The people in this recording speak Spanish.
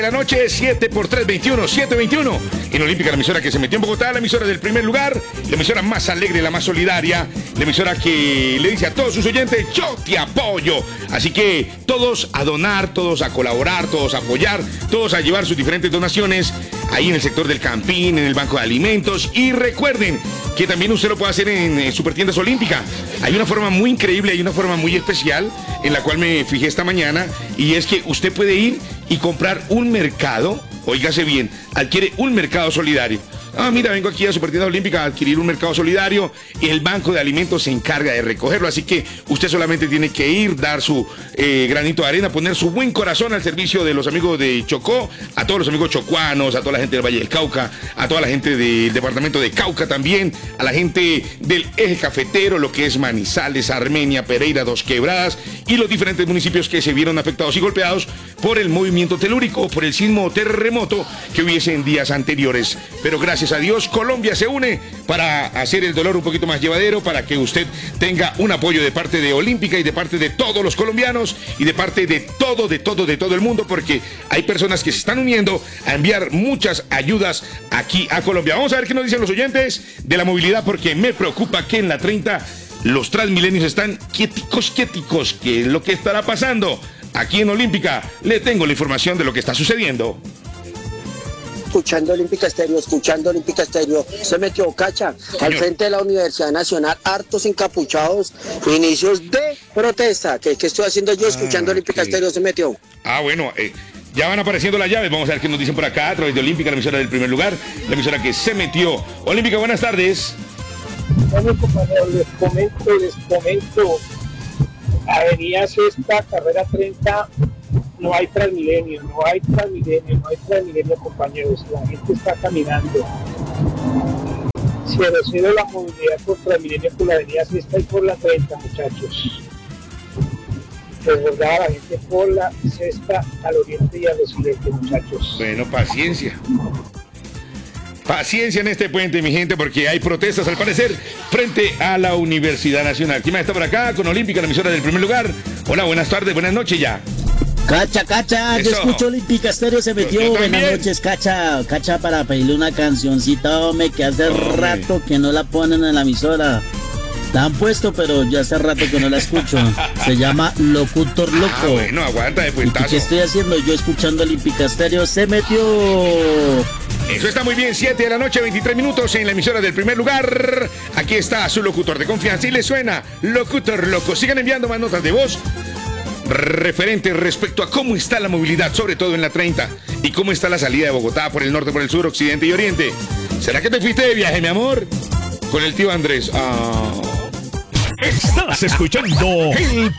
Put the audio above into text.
La noche 7 por 3, 21, 7:21. En Olímpica, la emisora que se metió en Bogotá, la emisora del primer lugar, la emisora más alegre, la más solidaria, la emisora que le dice a todos sus oyentes, yo te apoyo. Así que todos a donar, todos a colaborar, todos a apoyar, todos a llevar sus diferentes donaciones ahí en el sector del Campín, en el Banco de Alimentos. Y recuerden que también usted lo puede hacer en Supertiendas Olímpica. Hay una forma muy increíble, hay una forma muy especial en la cual me fijé esta mañana, y es que usted puede ir y comprar un mercado, óigase bien, adquiere un mercado solidario. Mira, vengo aquí a Supertienda Olímpica a adquirir un mercado solidario y el Banco de Alimentos se encarga de recogerlo. Así que usted solamente tiene que ir, dar su granito de arena, poner su buen corazón al servicio de los amigos de Chocó, a todos los amigos chocuanos, a toda la gente del Valle del Cauca, a toda la gente del departamento de Cauca también, a la gente del eje cafetero, lo que es Manizales, Armenia, Pereira, Dos Quebradas y los diferentes municipios que se vieron afectados y golpeados por el movimiento telúrico, por el sismo o terremoto que hubiese en días anteriores. Pero gracias a Dios, Colombia se une para hacer el dolor un poquito más llevadero, para que usted tenga un apoyo de parte de Olímpica y de parte de todos los colombianos y de parte de todo el mundo, porque hay personas que se están uniendo a enviar muchas ayudas aquí a Colombia. Vamos a ver qué nos dicen los oyentes de la movilidad, porque me preocupa que en la 30 los Transmilenios están quieticos. ¿Qué es lo que estará pasando? Aquí en Olímpica le tengo la información de lo que está sucediendo. Escuchando Olímpica Estéreo, se metió Cacha al frente de la Universidad Nacional, hartos encapuchados, inicios de protesta. ¿Qué estoy haciendo yo escuchando Olímpica Estéreo? Se metió. Bueno, ya van apareciendo las llaves. Vamos a ver qué nos dicen por acá a través de Olímpica, la emisora del primer lugar, la emisora que se metió. Olímpica, buenas tardes. Bueno, compañeros, les comento. Avenida Sexta, carrera 30. No hay Transmilenio, compañeros. La gente está caminando. Se reduce la movilidad por Transmilenio por la avenida Sexta y por la 30, muchachos. Desbordaba la gente por la Sexta al oriente y al occidente, muchachos. Bueno, paciencia. Paciencia en este puente, mi gente, porque hay protestas, al parecer, frente a la Universidad Nacional. ¿Quién más está por acá? Con Olímpica, la emisora del primer lugar. Hola, buenas tardes, buenas noches ya. Cacha, yo escucho Olímpica Estéreo, se metió. Buenas noches, Cacha, para pedirle una cancioncita, hombre, que hace rato que no la ponen en la emisora. La han puesto, pero ya hace rato que no la escucho. Se llama Locutor Loco. Bueno, aguanta de puentazo. ¿Qué estoy haciendo? Yo escuchando Olímpica Estéreo, se metió. Eso está muy bien, 7 de la noche, 23 minutos en la emisora del primer lugar. Aquí está su locutor de confianza y le suena Locutor Loco. Sigan enviando más notas de voz referentes respecto a cómo está la movilidad, sobre todo en la 30, y cómo está la salida de Bogotá por el norte, por el sur, occidente y oriente. ¿Será que te fuiste de viaje, mi amor? Con el tío Andrés. Estás escuchando el